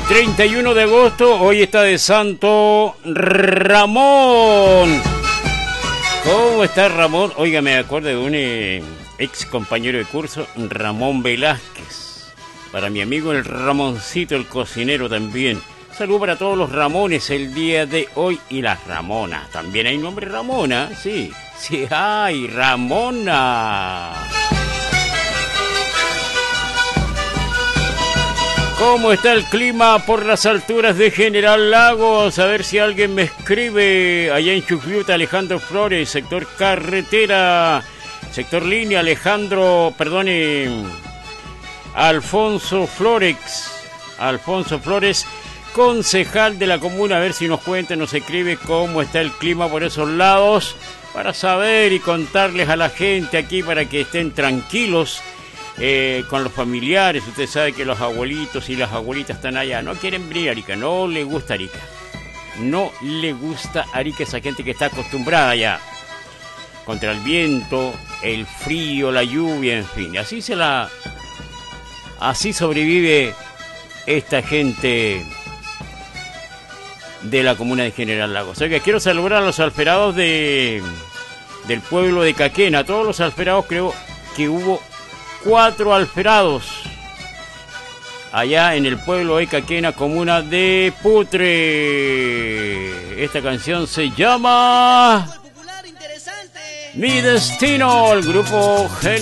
31 de agosto, hoy está de Santo Ramón. ¿Cómo está Ramón? Oiga, me acuerdo de un ex compañero de curso, Ramón Velázquez. Para mi amigo el Ramoncito, el cocinero también. Saludo para todos los Ramones el día de hoy y las Ramonas. También hay nombre Ramona, sí. Sí, hay Ramona. ¿Cómo está el clima por las alturas de General Lagos? A ver si alguien me escribe. Allá en Chucriuta, Alejandro Flores, sector carretera, sector línea, Alfonso Flores, concejal de la comuna. A ver si nos cuenta, nos escribe cómo está el clima por esos lados, para saber y contarles a la gente aquí para que estén tranquilos. Con los familiares. Usted sabe que los abuelitos y las abuelitas están allá, no quieren venir a Arica, no le gusta Arica, esa gente que está acostumbrada ya contra el viento, el frío, la lluvia, en fin, así sobrevive esta gente de la comuna de General Lagos. Oiga, quiero saludar a los alferados del pueblo de Caquena, todos los alferados. Creo que hubo 4 alferados allá en el pueblo de Caquena, comuna de Putre. Esta canción se llama Mi Destino, el grupo